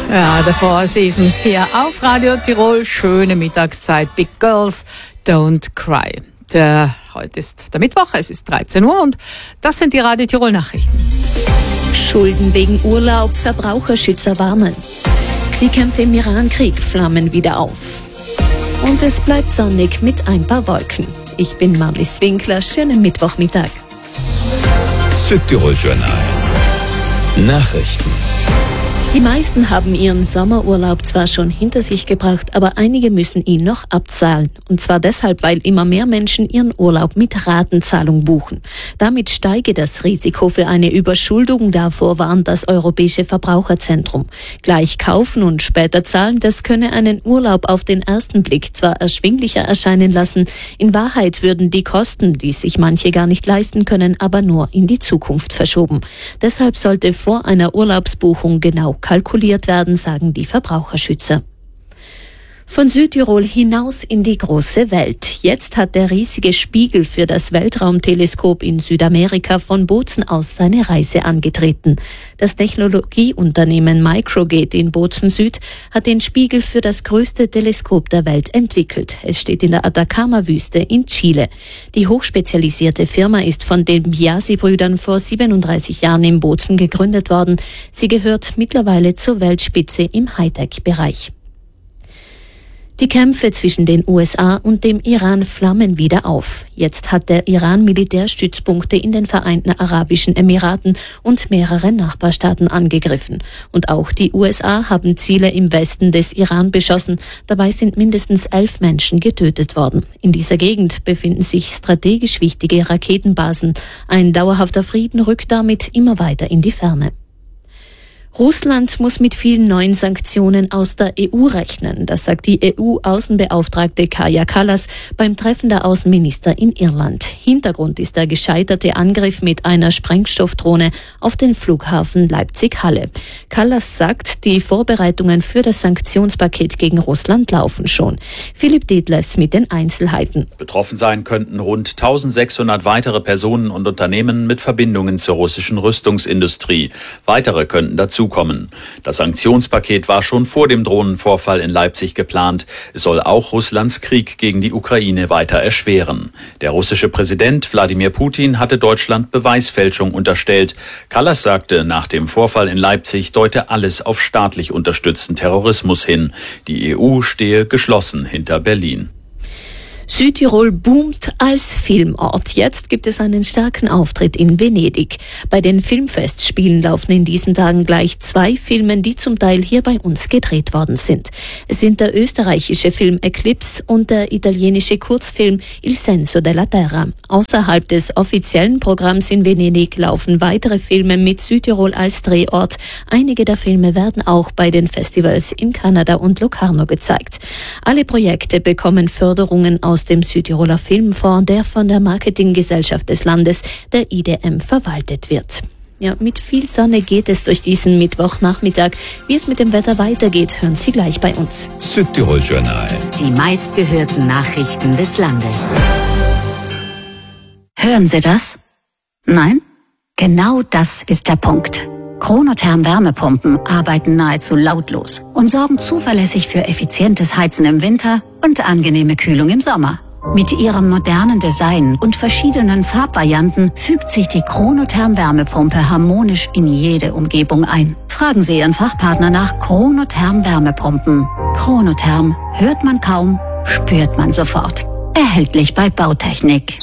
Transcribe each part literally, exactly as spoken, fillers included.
Ja, The Four Seasons hier auf Radio Tirol. Schöne Mittagszeit. Big Girls Don't Cry. Der, heute ist der Mittwoch, es ist dreizehn Uhr und das sind die Radio Tirol Nachrichten. Schulden wegen Urlaub, Verbraucherschützer warnen. Die Kämpfe im Iran-Krieg flammen wieder auf. Und es bleibt sonnig mit ein paar Wolken. Ich bin Marlies Winkler, schönen Mittwochmittag. Südtirol Journal. Nachrichten. Die meisten haben ihren Sommerurlaub zwar schon hinter sich gebracht, aber einige müssen ihn noch abzahlen. Und zwar deshalb, weil immer mehr Menschen ihren Urlaub mit Ratenzahlung buchen. Damit steige das Risiko für eine Überschuldung, davor warnt das Europäische Verbraucherzentrum. Gleich kaufen und später zahlen, das könne einen Urlaub auf den ersten Blick zwar erschwinglicher erscheinen lassen, in Wahrheit würden die Kosten, die sich manche gar nicht leisten können, aber nur in die Zukunft verschoben. Deshalb sollte vor einer Urlaubsbuchung genau kalkuliert werden, sagen die Verbraucherschützer. Von Südtirol hinaus in die große Welt. Jetzt hat der riesige Spiegel für das Weltraumteleskop in Südamerika von Bozen aus seine Reise angetreten. Das Technologieunternehmen Microgate in Bozen Süd hat den Spiegel für das größte Teleskop der Welt entwickelt. Es steht in der Atacama-Wüste in Chile. Die hochspezialisierte Firma ist von den Biasi-Brüdern vor siebenunddreißig Jahren in Bozen gegründet worden. Sie gehört mittlerweile zur Weltspitze im Hightech-Bereich. Die Kämpfe zwischen den U S A und dem Iran flammen wieder auf. Jetzt hat der Iran Militärstützpunkte in den Vereinten Arabischen Emiraten und mehrere Nachbarstaaten angegriffen. Und auch die U S A haben Ziele im Westen des Iran beschossen. Dabei sind mindestens elf Menschen getötet worden. In dieser Gegend befinden sich strategisch wichtige Raketenbasen. Ein dauerhafter Frieden rückt damit immer weiter in die Ferne. Russland muss mit vielen neuen Sanktionen aus der E U rechnen. Das sagt die E U-Außenbeauftragte Kaja Kallas beim Treffen der Außenminister in Irland. Hintergrund ist der gescheiterte Angriff mit einer Sprengstoffdrohne auf den Flughafen Leipzig-Halle. Kallas sagt, die Vorbereitungen für das Sanktionspaket gegen Russland laufen schon. Philipp Detlefs mit den Einzelheiten. Betroffen sein könnten rund eintausendsechshundert weitere Personen und Unternehmen mit Verbindungen zur russischen Rüstungsindustrie. Weitere könnten dazu kommen. Das Sanktionspaket war schon vor dem Drohnenvorfall in Leipzig geplant. Es soll auch Russlands Krieg gegen die Ukraine weiter erschweren. Der russische Präsident Wladimir Putin hatte Deutschland Beweisfälschung unterstellt. Kallas sagte, nach dem Vorfall in Leipzig deute alles auf staatlich unterstützten Terrorismus hin. Die E U stehe geschlossen hinter Berlin. Südtirol boomt als Filmort. Jetzt gibt es einen starken Auftritt in Venedig. Bei den Filmfestspielen laufen in diesen Tagen gleich zwei Filme, die zum Teil hier bei uns gedreht worden sind. Es sind der österreichische Film Eclipse und der italienische Kurzfilm Il senso della terra. Außerhalb des offiziellen Programms in Venedig laufen weitere Filme mit Südtirol als Drehort. Einige der Filme werden auch bei den Festivals in Kanada und Locarno gezeigt. Alle Projekte bekommen Förderungen aus aus dem Südtiroler Filmfonds, der von der Marketinggesellschaft des Landes, der I D M, verwaltet wird. Ja, mit viel Sonne geht es durch diesen Mittwochnachmittag. Wie es mit dem Wetter weitergeht, hören Sie gleich bei uns. Südtirol Journal. Die meistgehörten Nachrichten des Landes. Hören Sie das? Nein? Genau das ist der Punkt. Chronotherm-Wärmepumpen arbeiten nahezu lautlos und sorgen zuverlässig für effizientes Heizen im Winter und angenehme Kühlung im Sommer. Mit ihrem modernen Design und verschiedenen Farbvarianten fügt sich die Chronotherm-Wärmepumpe harmonisch in jede Umgebung ein. Fragen Sie Ihren Fachpartner nach Chronotherm-Wärmepumpen. Chronotherm hört man kaum, spürt man sofort. Erhältlich bei Bautechnik.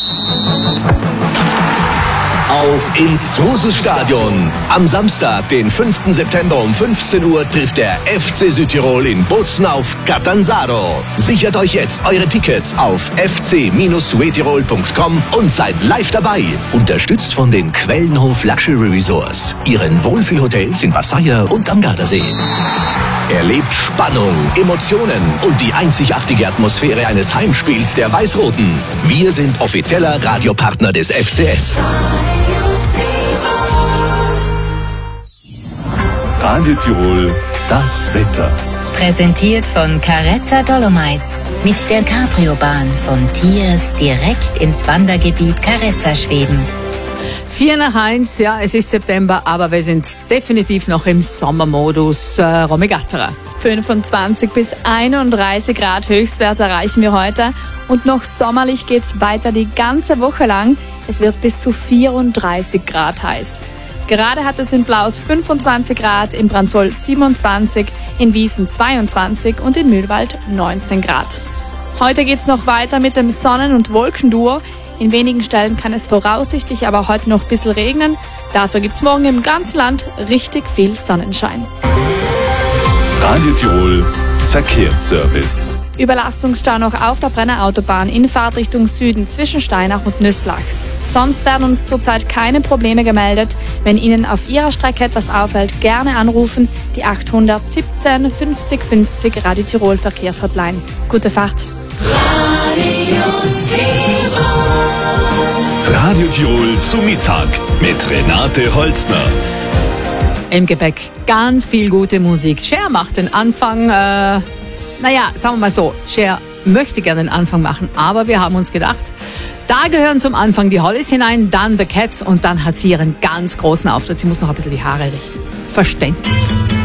Auf ins Trosel-Stadion. Am Samstag, den fünften September um fünfzehn Uhr trifft der F C Südtirol in Bozen auf Catanzaro. Sichert euch jetzt eure Tickets auf f c Südtirol punkt com und seid live dabei. Unterstützt von den Quellenhof Luxury Resorts, ihren Wohlfühlhotels in Wassayer und am Gardasee. Erlebt Spannung, Emotionen und die einzigartige Atmosphäre eines Heimspiels der Weiß-Roten. Wir sind offizieller Radiopartner des F C S. Radio Tirol, das Wetter. Präsentiert von Carezza Dolomites. Mit der Cabrio-Bahn von Tiers direkt ins Wandergebiet Carezza schweben. Vier nach eins, ja, es ist September, aber wir sind definitiv noch im Sommermodus. Äh, Romy Gatterer. fünfundzwanzig bis einunddreißig Grad Höchstwerte erreichen wir heute. Und noch sommerlich geht's weiter die ganze Woche lang. Es wird bis zu vierunddreißig Grad heiß. Gerade hat es in Blaus fünfundzwanzig Grad, in Brandsol siebenundzwanzig, in Wiesen zweiundzwanzig und in Mühlwald neunzehn Grad. Heute geht's noch weiter mit dem Sonnen- und Wolkenduo. In wenigen Stellen kann es voraussichtlich aber heute noch ein bisschen regnen. Dafür gibt's morgen im ganzen Land richtig viel Sonnenschein. Radio Tirol Verkehrsservice. Überlastungsstau noch auf der Brenner Autobahn in Fahrtrichtung Süden zwischen Steinach und Nüsslach. Sonst werden uns zurzeit keine Probleme gemeldet. Wenn Ihnen auf Ihrer Strecke etwas auffällt, gerne anrufen. Die achthundertsiebzehn fünfzig fünfzig Radio Tirol Verkehrshotline. Gute Fahrt. Radio Tirol. Radio Tirol zu Mittag mit Renate Holzner. Im Gepäck ganz viel gute Musik. Cher macht den Anfang, äh, naja, sagen wir mal so, Cher möchte gerne den Anfang machen, aber wir haben uns gedacht, da gehören zum Anfang die Hollies hinein, dann The Cats und dann hat sie ihren ganz großen Auftritt. Sie muss noch ein bisschen die Haare richten. Verständlich.